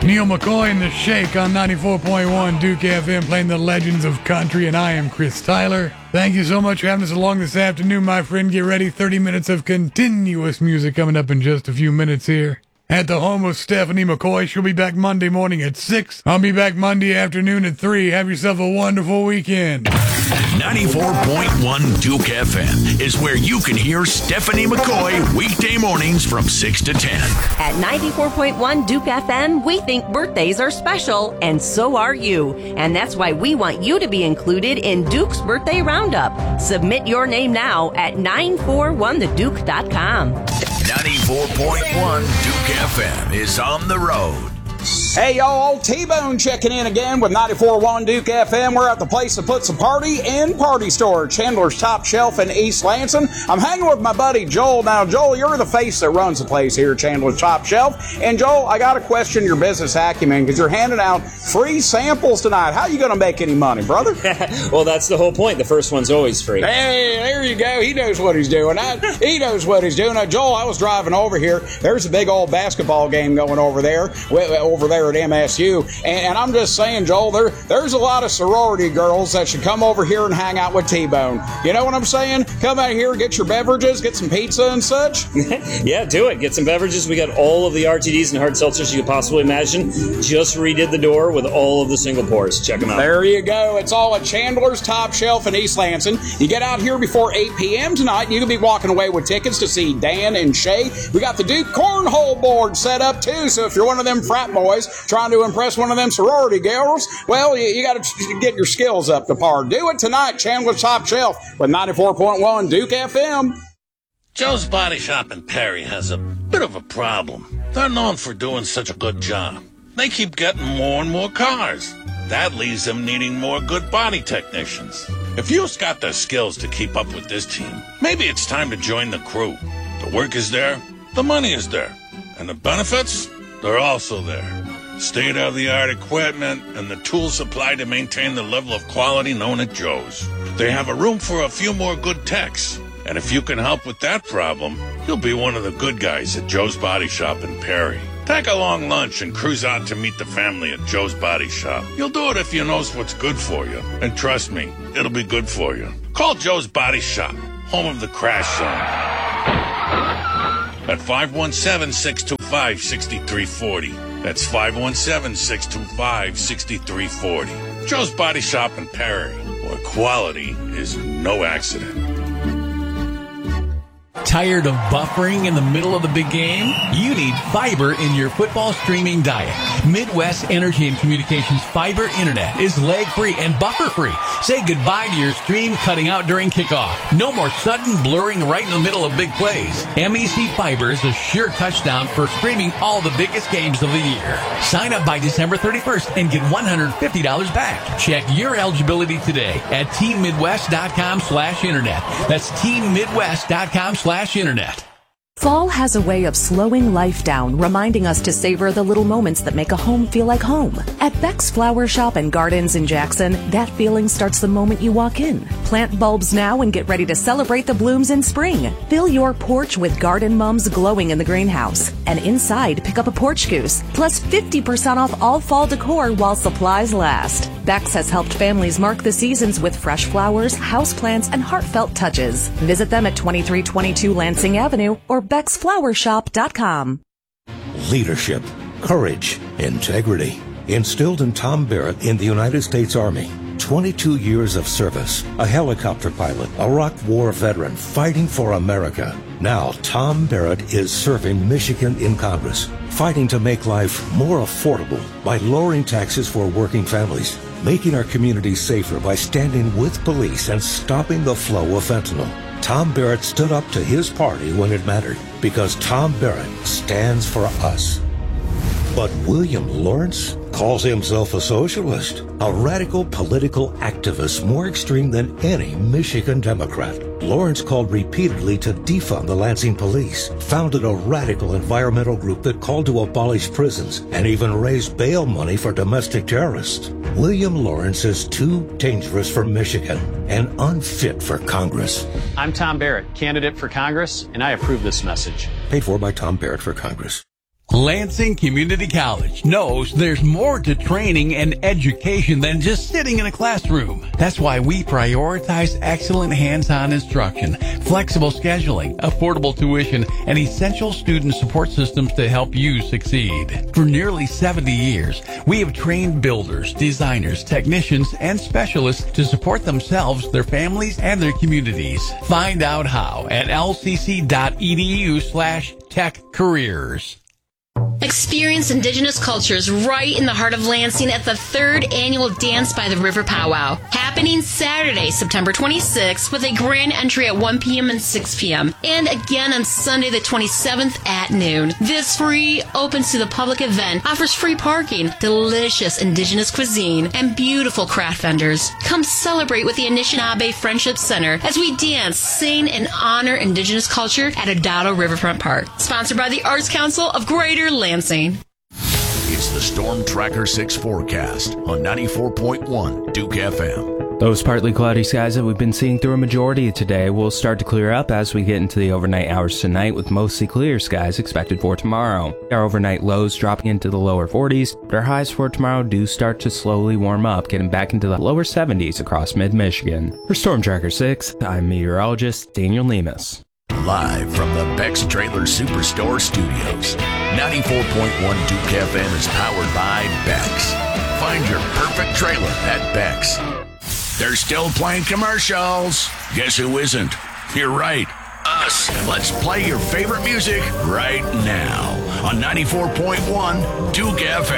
Neil McCoy and the Shake on 94.1 Duke FM playing the legends of country, and I am Chris Tyler. Thank you so much for having us along this afternoon, my friend. Get ready, 30 minutes of continuous music coming up in just a few minutes here. At the home of Stephanie McCoy. She'll be back Monday morning at 6. I'll be back Monday afternoon at 3. Have yourself a wonderful weekend. 94.1 Duke FM is where you can hear Stephanie McCoy weekday mornings from 6 to 10. At 94.1 Duke FM, we think birthdays are special, and so are you. And that's why we want you to be included in Duke's Birthday Roundup. Submit your name now at 941theduke.com. 94.1 Duke FM is on the road. Hey, y'all, T-Bone checking in again with 94.1 Duke FM. We're at the place that puts a party in Party Store, Chandler's Top Shelf in East Lansing. I'm hanging with my buddy Joel. Now, Joel, you're the face that runs the place here, Chandler's Top Shelf. And, Joel, I got to question your business acumen because you're handing out free samples tonight. How are you going to make any money, brother? Well, that's the whole point. The first one's always free. Hey, there you go. He knows what he's doing. He knows what he's doing. Now, Joel, I was driving over here. There's a big old basketball game going over there at MSU, and I'm just saying, Joel, there's a lot of sorority girls that should come over here and hang out with T-Bone. You know what I'm saying? Come out here, get your beverages, get some pizza and such. Yeah, do it. Get some beverages. We got all of the RTDs and hard seltzers you could possibly imagine. Just redid the door with all of the single pours. Check them out. There you go. It's all at Chandler's Top Shelf in East Lansing. You get out here before 8 p.m. tonight, and you can be walking away with tickets to see Dan and Shay. We got the Duke Cornhole board set up, too, so if you're one of them frat boys trying to impress one of them sorority girls, well, you got to get your skills up to par. Do it tonight, Chandler's Top Shelf with 94.1 Duke FM. Joe's Body Shop in Perry has a bit of a problem. They're known for doing such a good job. They keep getting more and more cars. That leaves them needing more good body technicians. If you've got the skills to keep up with this team, maybe it's time to join the crew. The work is there, the money is there, and the benefits, they're also there. State-of-the-art equipment and the tools supplied to maintain the level of quality known at Joe's. They have a room for a few more good techs. And if you can help with that problem, you'll be one of the good guys at Joe's Body Shop in Perry. Take a long lunch and cruise out to meet the family at Joe's Body Shop. You'll do it if you know what's good for you. And trust me, it'll be good for you. Call Joe's Body Shop, home of the Crash Zone, at 517-625-6340. That's 517-625-6340. Joe's Body Shop in Perry, where quality is no accident. Tired of buffering in the middle of the big game? You need fiber in your football streaming diet. Midwest Energy and Communications Fiber Internet is lag-free and buffer-free. Say goodbye to your stream cutting out during kickoff. No more sudden blurring right in the middle of big plays. MEC Fiber is a sure touchdown for streaming all the biggest games of the year. Sign up by December 31st and get $150 back. Check your eligibility today at teammidwest.com/internet. That's teammidwest.com/internet. Fall has a way of slowing life down, reminding us to savor the little moments that make a home feel like home. At Beck's Flower Shop and Gardens in Jackson, that feeling starts the moment you walk in. Plant bulbs now and get ready to celebrate the blooms in spring. Fill your porch with garden mums glowing in the greenhouse. And inside, pick up a porch goose, plus 50% off all fall decor while supplies last. Beck's has helped families mark the seasons with fresh flowers, houseplants, and heartfelt touches. Visit them at 2322 Lansing Avenue or BecksFlowerShop.com. Leadership, courage, integrity. Instilled in Tom Barrett in the United States Army. 22 years of service, a helicopter pilot, a Iraq War veteran fighting for America. Now, Tom Barrett is serving Michigan in Congress, fighting to make life more affordable by lowering taxes for working families, making our communities safer by standing with police and stopping the flow of fentanyl. Tom Barrett stood up to his party when it mattered because Tom Barrett stands for us. But William Lawrence calls himself a socialist, a radical political activist more extreme than any Michigan Democrat. Lawrence called repeatedly to defund the Lansing police, founded a radical environmental group that called to abolish prisons, and even raised bail money for domestic terrorists. William Lawrence is too dangerous for Michigan and unfit for Congress. I'm Tom Barrett, candidate for Congress, and I approve this message. Paid for by Tom Barrett for Congress. Lansing Community College knows there's more to training and education than just sitting in a classroom. That's why we prioritize excellent hands-on instruction, flexible scheduling, affordable tuition, and essential student support systems to help you succeed. For nearly 70 years, we have trained builders, designers, technicians, and specialists to support themselves, their families, and their communities. Find out how at lcc.edu/techcareers. Experience Indigenous cultures right in the heart of Lansing at the 3rd Annual Dance by the River Powwow, happening Saturday, September 26th, with a grand entry at 1 p.m. and 6 p.m., and again on Sunday the 27th at noon. This free, opens to the public event offers free parking, delicious Indigenous cuisine, and beautiful craft vendors. Come celebrate with the Anishinaabe Friendship Center as we dance, sing, and honor Indigenous culture at Adado Riverfront Park. Sponsored by the Arts Council of Greater Lansing. It's the Storm Tracker 6 forecast on 94.1 Duke FM. Those partly cloudy skies that we've been seeing through a majority of today will start to clear up as we get into the overnight hours tonight, with mostly clear skies expected for tomorrow. Our overnight lows dropping into the lower 40s, but our highs for tomorrow do start to slowly warm up, getting back into the lower 70s across mid-Michigan. For Storm Tracker 6, I'm meteorologist Daniel Lemus. Live from the Beck's Trailer Superstore Studios, 94.1 Duke FM is powered by Beck's. Find your perfect trailer at Beck's. They're still playing commercials. Guess who isn't? You're right, us. Let's play your favorite music right now on 94.1 Duke FM.